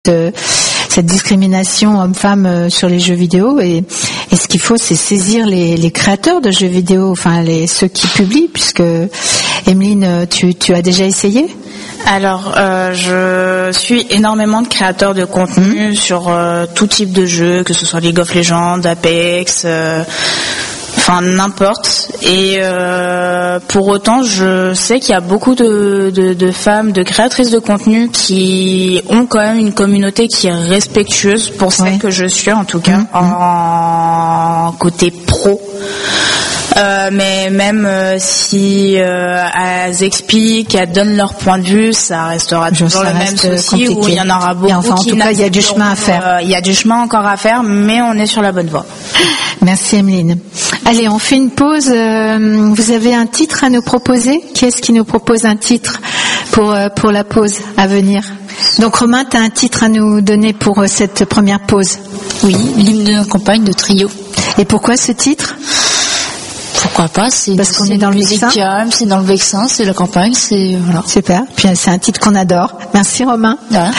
cette discrimination homme-femme sur les jeux vidéo, et ce qu'il faut, c'est saisir les créateurs de jeux vidéo, enfin ceux qui publient, puisque Emeline, tu as déjà essayé? Alors, je suis énormément de créateurs de contenu sur tout type de jeux, que ce soit League of Legends, Apex, enfin n'importe. Et pour autant, je sais qu'il y a beaucoup de femmes, de créatrices de contenu qui ont quand même une communauté qui est respectueuse pour celle que je suis, en tout cas, en côté pro. Mais même si elles expliquent, elles donnent leur point de vue, ça restera toujours le même souci, compliqué. Où il y en aura beaucoup. Et enfin, en tout cas, il y a du chemin à faire. Il y a du chemin encore à faire, mais on est sur la bonne voie. Merci Emeline. Allez, on fait une pause. Vous avez un titre à nous proposer? Qui est-ce qui nous propose un titre pour la pause à venir? Donc Romain, tu as un titre à nous donner pour cette première pause? Oui, l'hymne de la campagne de Trio. Et pourquoi ce titre? Pourquoi pas, parce qu'on est dans le Vexin. C'est dans le Vexin, c'est la campagne, c'est voilà. Super. Puis c'est un titre qu'on adore. Merci Romain. Ouais.